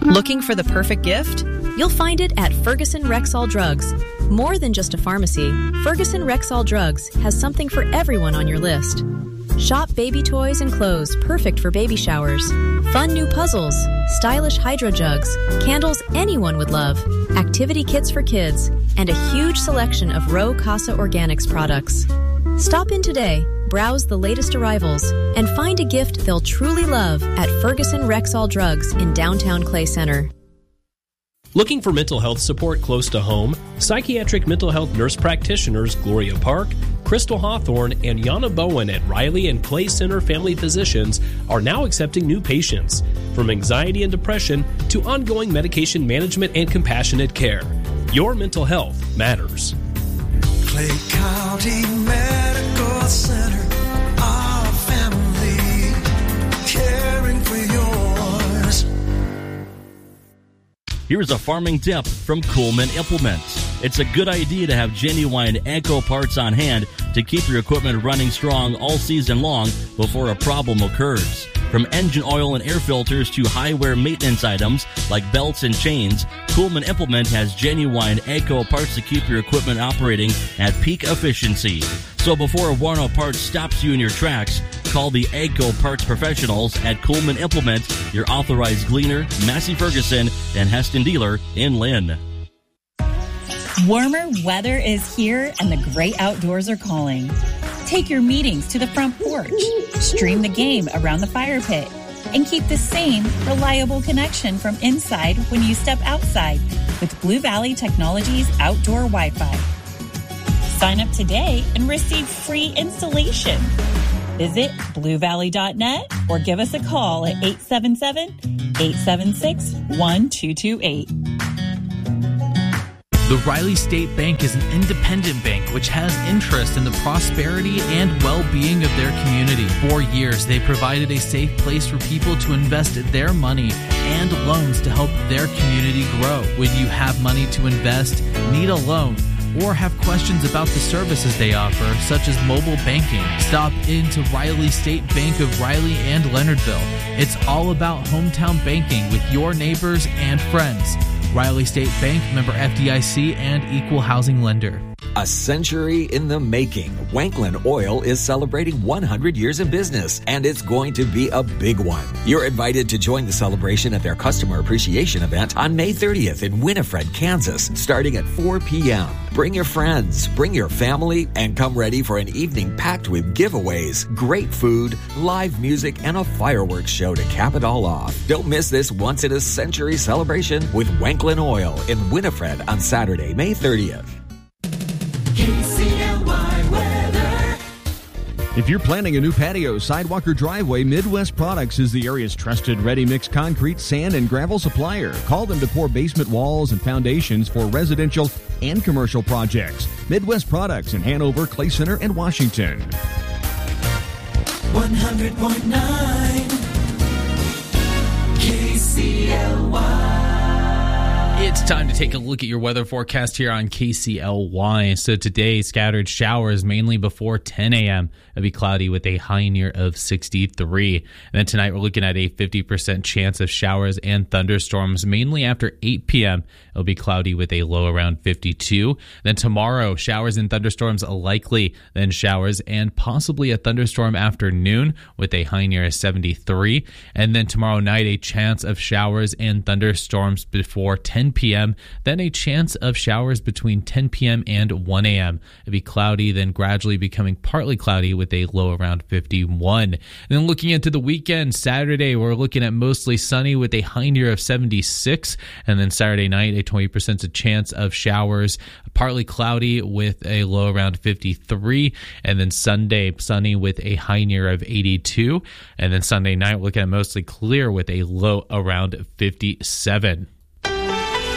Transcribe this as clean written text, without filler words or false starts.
Looking for the perfect gift? You'll find it at Ferguson Rexall Drugs. More than just a pharmacy, Ferguson Rexall Drugs has something for everyone on your list. Shop baby toys and clothes perfect for baby showers, fun new puzzles, stylish hydro jugs, candles anyone would love, activity kits for kids, and a huge selection of Rowe Casa Organics products. Stop in today, browse the latest arrivals, and find a gift they'll truly love at Ferguson Rexall Drugs in downtown Clay Center. Looking for mental health support close to home? Psychiatric mental health nurse practitioners Gloria Park, Crystal Hawthorne, and Yana Bowen at Riley and Clay Center Family Physicians are now accepting new patients. From anxiety and depression to ongoing medication management and compassionate care, your mental health matters. Clay County Medical Center, our family, caring for yours. Here's a farming tip from Coleman Implements. It's a good idea to have genuine AGCO parts on hand to keep your equipment running strong all season long before a problem occurs. From engine oil and air filters to high-wear maintenance items like belts and chains, Coleman Implement has genuine AGCO parts to keep your equipment operating at peak efficiency. So before a worn-out part stops you in your tracks, call the AGCO parts professionals at Coleman Implement, your authorized gleaner, Massey Ferguson, and Heston dealer in Lynn. Warmer weather is here and the great outdoors are calling. Take your meetings to the front porch, stream the game around the fire pit, and keep the same reliable connection from inside when you step outside with Blue Valley Technologies Outdoor Wi-Fi. Sign up today and receive free installation. Visit bluevalley.net or give us a call at 877-876-1228. The Riley State Bank is an independent bank which has interest in the prosperity and well-being of their community. For years, they provided a safe place for people to invest their money and loans to help their community grow. When you have money to invest, need a loan, or have questions about the services they offer, such as mobile banking, stop into Riley State Bank of Riley and Leonardville. It's all about hometown banking with your neighbors and friends. Riley State Bank, member FDIC, and equal housing lender. A century in the making. Wanklin Oil is celebrating 100 years in business, and it's going to be a big one. You're invited to join the celebration at their Customer Appreciation event on May 30th in Winifred, Kansas, starting at 4 p.m. Bring your friends, bring your family, and come ready for an evening packed with giveaways, great food, live music, and a fireworks show to cap it all off. Don't miss this once-in-a-century celebration with Wanklin Oil in Winifred on Saturday, May 30th. KCLY weather. If you're planning a new patio, sidewalk, or driveway, Midwest Products is the area's trusted ready-mix concrete, sand, and gravel supplier. Call them to pour basement walls and foundations for residential and commercial projects. Midwest Products in Hanover, Clay Center, and Washington. 100.9 KCLY. It's time to take a look at your weather forecast here on KCLY. So today, scattered showers mainly before 10 a.m. It'll be cloudy with a high near of 63. And then tonight, we're looking at a 50% chance of showers and thunderstorms mainly after 8 p.m. It'll be cloudy with a low around 52. Then tomorrow, showers and thunderstorms likely, then showers and possibly a thunderstorm afternoon with a high near of 73. And then tomorrow night, a chance of showers and thunderstorms before 10 p.m., then a chance of showers between 10 p.m. and 1 a.m. It'll be cloudy, then gradually becoming partly cloudy with a low around 51. And then looking into the weekend, Saturday, we're looking at mostly sunny with a high near of 76. And then Saturday night, a 20% chance of showers, partly cloudy with a low around 53. And then Sunday, sunny with a high near of 82. And then Sunday night, we're looking at mostly clear with a low around 57.